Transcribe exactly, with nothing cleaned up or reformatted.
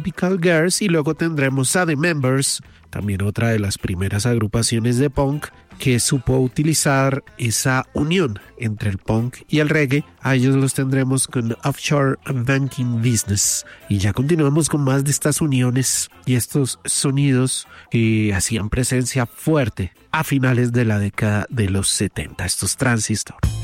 Typical Girls, y luego tendremos a The Members, también otra de las primeras agrupaciones de punk que supo utilizar esa unión entre el punk y el reggae. A ellos los tendremos con Offshore Banking Business. Y ya continuamos con más de estas uniones y estos sonidos que hacían presencia fuerte a finales de la década de los setenta, estos Transistor.